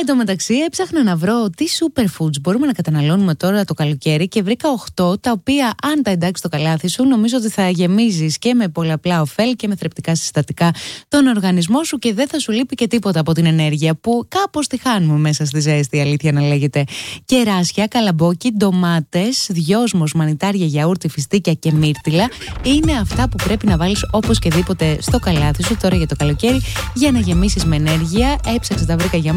Εν τω μεταξύ, έψαχνα να βρω τι superfoods μπορούμε να καταναλώνουμε τώρα το καλοκαίρι και βρήκα 8 τα οποία, αν τα εντάξει στο καλάθι σου, νομίζω ότι θα γεμίζεις και με πολλαπλά ωφέλη και με θρεπτικά συστατικά τον οργανισμό σου και δεν θα σου λείπει και τίποτα από την ενέργεια που κάπως τη χάνουμε μέσα στη ζέστη, αλήθεια να λέγεται. Κεράσια, καλαμπόκι, ντομάτες, δυόσμος, μανιτάρια, γιαούρτι, φιστίκια και μύρτιλα είναι αυτά που πρέπει να βάλεις οπωσδήποτε στο καλάθι σου τώρα για το καλοκαίρι για να γεμίσεις με ενέργεια. Έψαξα, τα βρήκα για